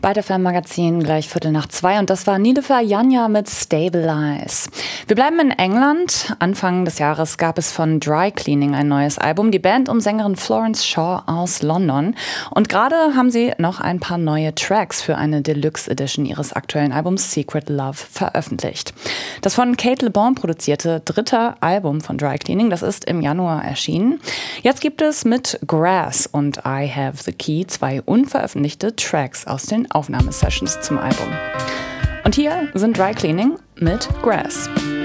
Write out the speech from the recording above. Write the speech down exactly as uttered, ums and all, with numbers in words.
bei der Filmmagazin gleich Viertel nach zwei und das war Niloufer Yanya mit Stabilize. Wir bleiben in England. Anfang des Jahres gab es von Dry Cleaning ein neues Album. Die Band um Sängerin Florence Shaw aus London. Und gerade haben sie noch ein paar neue Tracks für eine Deluxe Edition ihres aktuellen Albums Secret Love veröffentlicht. Das von Kate Le Bon produzierte dritte Album von Dry Cleaning, das ist im Januar erschienen. Jetzt gibt es mit Grass und I Have the Key zwei unveröffentlichte Tracks aus den Aufnahmesessions zum Album. Und hier sind Dry Cleaning mit Grass.